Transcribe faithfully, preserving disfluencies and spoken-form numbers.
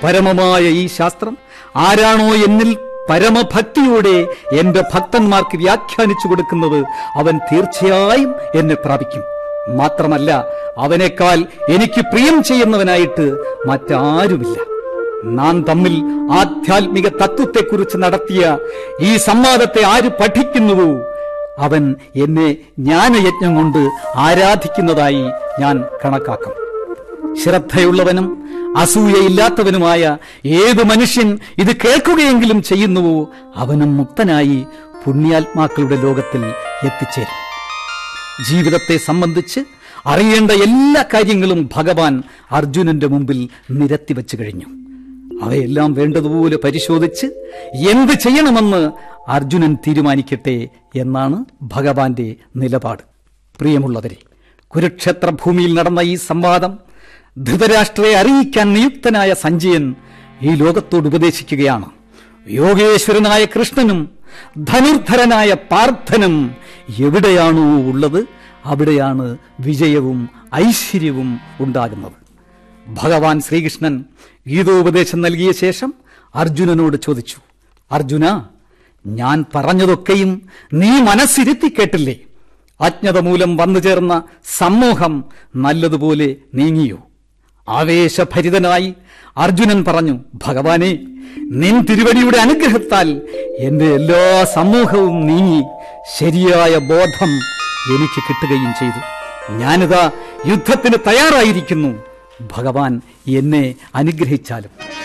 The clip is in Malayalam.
പരമമായ ഈ ശാസ്ത്രം ആരാണോ എന്നിൽ പരമഭക്തിയോടെ എന്റെ ഭക്തന്മാർക്ക് വ്യാഖ്യാനിച്ചു കൊടുക്കുന്നത്, അവൻ തീർച്ചയായും എന്നെ പ്രാപിക്കും. മാത്രമല്ല, അവനേക്കാൾ എനിക്ക് പ്രിയം ചെയ്യുന്നവനായിട്ട് മറ്റാരുമില്ല. നാം തമ്മിൽ ആധ്യാത്മിക തത്വത്തെക്കുറിച്ച് നടത്തിയ ഈ സംവാദത്തെ ആര് പഠിക്കുന്നുവോ അവൻ എന്നെ ജ്ഞാനയജ്ഞം കൊണ്ട് ആരാധിക്കുന്നതായി ഞാൻ കണക്കാക്കും. ശ്രദ്ധയുള്ളവനും അസൂയയില്ലാത്തവനുമായ ഏതു മനുഷ്യൻ ഇത് കേൾക്കുകയെങ്കിലും ചെയ്യുന്നുവോ അവനും മുക്തനായി പുണ്യാത്മാക്കളുടെ ലോകത്തിൽ എത്തിച്ചേരും. ജീവിതത്തെ സംബന്ധിച്ച് അറിയേണ്ട എല്ലാ കാര്യങ്ങളും ഭഗവാൻ അർജുനന്റെ മുമ്പിൽ നിരത്തിവെച്ചു കഴിഞ്ഞു. അവയെല്ലാം വേണ്ടതുപോലെ പരിശോധിച്ച് എന്ത് ചെയ്യണമെന്ന് അർജുനൻ തീരുമാനിക്കട്ടെ എന്നാണ് ഭഗവാന്റെ നിലപാട്. പ്രിയമുള്ളവരെ, കുരുക്ഷേത്ര ഭൂമിയിൽ നടന്ന ഈ സംവാദം ധൃതരാഷ്ട്രയെ അറിയിക്കാൻ നിയുക്തനായ സഞ്ജയൻ ഈ ലോകത്തോട് ഉപദേശിക്കുകയാണ്. യോഗേശ്വരനായ കൃഷ്ണനും ധനുർധരനായ പാർത്ഥനും എവിടെയാണോ ഉള്ളത് അവിടെയാണ് വിജയവും ഐശ്വര്യവും ഉണ്ടാകുന്നത്. ഭഗവാൻ ശ്രീകൃഷ്ണൻ ഗീതോപദേശം നൽകിയ ശേഷം അർജുനനോട് ചോദിച്ചു, അർജുന, ഞാൻ പറഞ്ഞതൊക്കെയും നീ മനസ്സിരുത്തി കേട്ടില്ലേ? അജ്ഞത മൂലം വന്നു ചേർന്ന സമൂഹം നല്ലതുപോലെ നീങ്ങിയോ? ആവേശഭരിതനായി അർജുനൻ പറഞ്ഞു, ഭഗവാനെ, നിൻ തിരുവടിയുടെ അനുഗ്രഹത്താൽ എന്റെ എല്ലാ സമൂഹവും നീങ്ങി ശരിയായ ബോധം എനിക്ക് കിട്ടുകയും ചെയ്തു. ഞാനിതാ യുദ്ധത്തിന് തയ്യാറായിരിക്കുന്നു. ഭഗവാൻ എന്നെ അനുഗ്രഹിച്ചാലും.